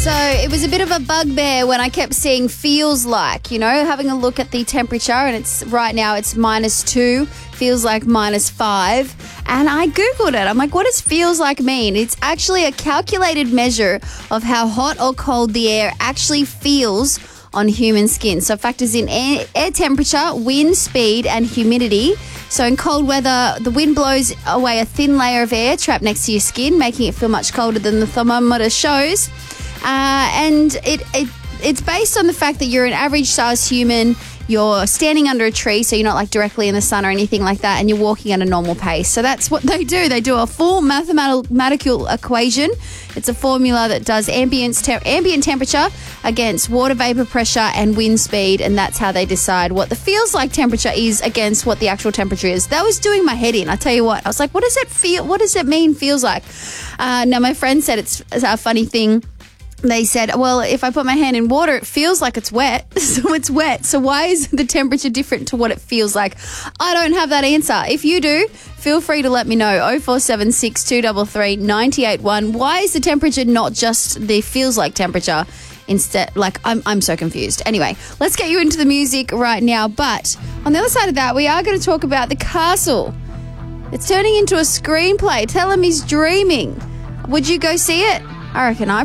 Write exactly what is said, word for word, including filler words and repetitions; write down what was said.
So it was a bit of a bugbear when I kept seeing feels like, you know, having a look at the temperature, and it's right now it's minus two, feels like minus five. And I Googled it. I'm like, what does feels like mean? It's actually a calculated measure of how hot or cold the air actually feels on human skin. So it factors in air, air temperature, wind speed, and humidity. So in cold weather, the wind blows away a thin layer of air trapped next to your skin, making it feel much colder than the thermometer shows. Uh, and it, it it's based on the fact that you're an average-sized human, you're standing under a tree, so you're not like directly in the sun or anything like that, and you're walking at a normal pace. So that's what they do. They do a full mathematical equation. It's a formula that does ambient, te- ambient temperature against water vapor pressure and wind speed, and that's how they decide what the feels like temperature is against what the actual temperature is. That was doing my head in. I tell you what, I was like, what does it feel? What does it mean feels like? Uh, now, my friend said it's a funny thing. They said, well, if I put my hand in water, it feels like it's wet. So it's wet. So why is the temperature different to what it feels like? I don't have that answer. If you do, feel free to let me know. oh four seven six, two three three, nine eight one. Why is the temperature not just the feels like temperature? Instead, like, I'm I'm so confused. Anyway, let's get you into the music right now. But on the other side of that, we are going to talk about The Castle. It's turning into a screenplay. Tell him he's dreaming. Would you go see it? I reckon I